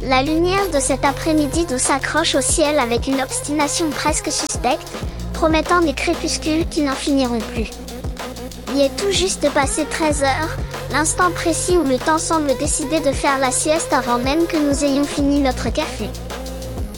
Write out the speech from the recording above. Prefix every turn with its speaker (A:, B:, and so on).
A: La lumière de cet après-midi doux s'accroche au ciel avec une obstination presque suspecte, promettant des crépuscules qui n'en finiront plus. Il est tout juste passé 13 heures, l'instant précis où le temps semble décider de faire la sieste avant même que nous ayons fini notre café.